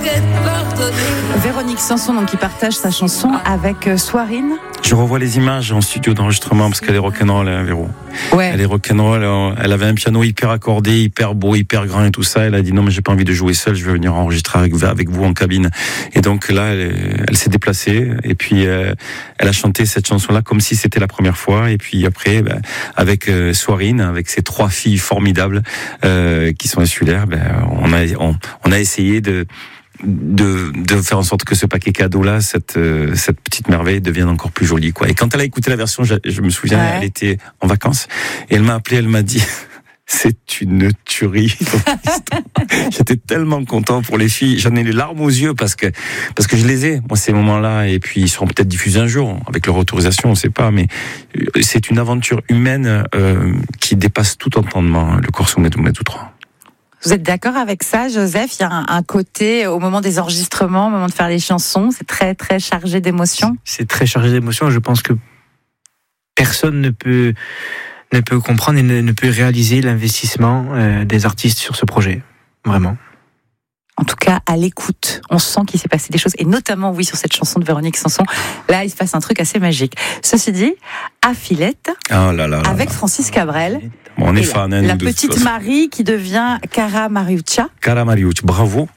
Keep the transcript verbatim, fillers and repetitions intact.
Véronique Sanson, donc, qui partage sa chanson avec euh, Swarine. Je revois les images en studio d'enregistrement parce qu'elle est rock'n'roll, hein, Véro. Ouais. Elle est rock'n'roll. Elle avait un piano hyper accordé, hyper beau, hyper grand et tout ça. Elle a dit non, mais j'ai pas envie de jouer seule. Je vais venir enregistrer avec, avec vous en cabine. Et donc là, elle, elle s'est déplacée et puis euh, elle a chanté cette chanson-là comme si c'était la première fois. Et puis après, ben, avec euh, Swarine, avec ses trois filles formidables euh, qui sont insulaires, ben, on a on, on a essayé de de de faire en sorte que ce paquet cadeau là, cette euh, cette petite merveille devienne encore plus jolie, quoi. Et quand elle a écouté la version, je, je me souviens, ouais. Elle était en vacances et elle m'a appelé, elle m'a dit c'est une tuerie. J'étais tellement content pour les filles, j'en ai les larmes aux yeux parce que parce que je les ai, moi, ces moments-là, et puis ils seront peut-être diffusés un jour avec leur autorisation, on sait pas, mais c'est une aventure humaine euh, qui dépasse tout entendement, le Corso Medoumet tous trois. Vous êtes d'accord avec ça, Joseph? Il y a un, un côté, au moment des enregistrements, au moment de faire les chansons, c'est très, très chargé d'émotions. C'est très chargé d'émotions. Je pense que personne ne peut, ne peut comprendre et ne, ne peut réaliser l'investissement euh, des artistes sur ce projet. Vraiment. En tout cas, à l'écoute, on sent qu'il s'est passé des choses, et notamment, oui, sur cette chanson de Véronique Sanson, là, il se passe un truc assez magique. Ceci dit, à Filette, oh là là avec là. Francis Cabrel, bon, on est fan, hein, la de petite toute Marie qui devient Cara Mariuccia. Cara Mariuccia, bravo.